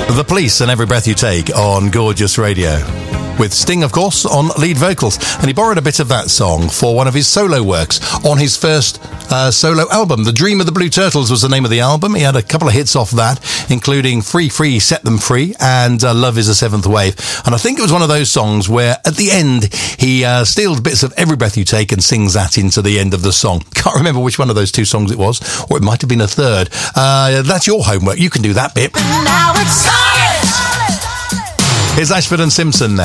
The Police and Every Breath You Take on Gorgeous Radio. With Sting, of course, on lead vocals. And he borrowed a bit of that song for one of his solo works on his first solo album. The Dream of the Blue Turtles was the name of the album. He had a couple of hits off that, including Free Free, Set Them Free and Love is a Seventh Wave. And I think it was one of those songs where at the end he steals bits of Every Breath You Take and sings that into the end of the song. Can't remember which one of those two songs it was, or it might have been a third. That's your homework. You can do that bit. Now it's silent. Here's Ashford and Simpson now.